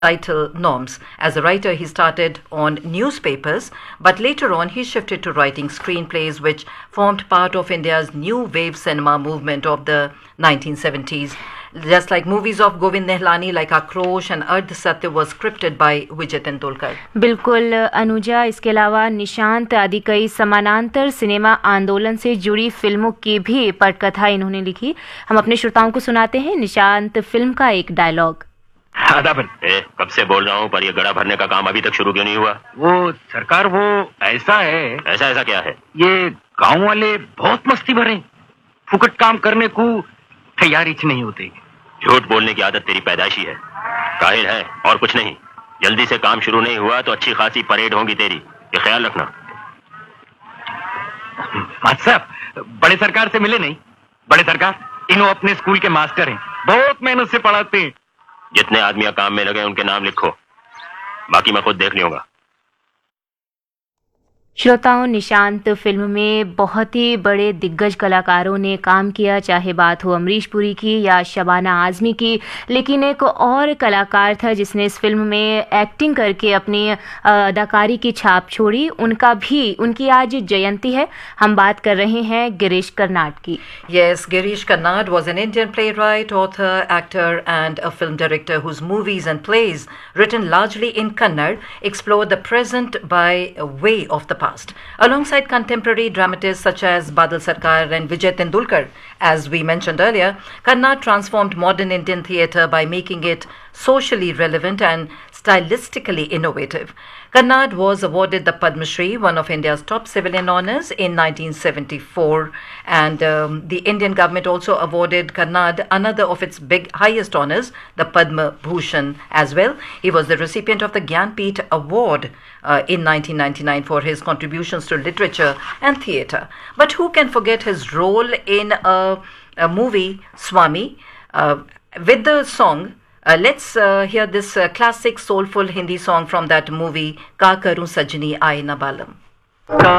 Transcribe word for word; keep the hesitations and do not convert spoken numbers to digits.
title norms. As a writer, he started on newspapers, but later on he shifted to writing screenplays, which formed part of India's new wave cinema movement of the nineteen seventies. Just like movies of Govind Nihalani like Akrosh and Ardh Satya was scripted by Vijay Tendulkar. बिल्कुल अनुजा, इसके अलावा निशांत आदि कई समानांतर cinema आंदोलन से जुड़ी फिल्मों की भी पटकथा इन्होंने लिखी। हम अपने श्रोताओं को सुनाते हैं निशांत फिल्म का एक डायलॉग। आदाबन, कब से बोल रहा हूँ, पर ये गड़ा भरने का काम अभी तक शुरू क्यों नहीं हुआ? वो सरकार, वो ऐसा है। ऐसा ऐसा क्या है? ये गांव वाले बहुत मस्ती भरे, फुकट काम करने को तैयार ही नहीं होते। झूठ बोलने की आदत तेरी पैदाइशी है, काहिल है और कुछ नहीं। जल्दी से काम शुरू नहीं हुआ तो अच्छी खासी परेड होगी तेरी, ये ख्याल रखना। साहब, बड़े सरकार से मिले नहीं? बड़े सरकार इन्हों अपने स्कूल के मास्टर हैं, बहुत मेहनत से पढ़ाते हैं। जितने आदमी काम में लगे उनके नाम लिखो, बाकी मैं खुद देख लूंगा। श्रोताओं, निशांत फिल्म में बहुत ही बड़े दिग्गज कलाकारों ने काम किया, चाहे बात हो अमरीश पुरी की या शबाना आजमी की, लेकिन एक और कलाकार था जिसने इस फिल्म में एक्टिंग करके अपनी अदाकारी की छाप छोड़ी। उनका भी उनकी आज जयंती है। हम बात कर रहे हैं गिरीश कर्नाड की। Yes, Girish Karnad was an Indian playwright, author, actor and a film director whose movies and plays, written largely in Kannada, explore the present by way of the past. Alongside contemporary dramatists such as Badal Sarkar and Vijay Tendulkar, as we mentioned earlier, Karnad transformed modern Indian theatre by making it socially relevant and stylistically innovative. Karnad was awarded the Padma Shri, one of India's top civilian honours, in nineteen seventy-four, and um, the Indian government also awarded Karnad another of its big highest honours, the Padma Bhushan as well. He was the recipient of the Gyanpith Award uh, in nineteen ninety-nine for his contributions to literature and theatre. But who can forget his role in a, a movie, Swami, uh, with the song. Uh, let's uh, hear this uh, classic soulful Hindi song from that movie, Ka Karu Sajni Aaye Na Balam.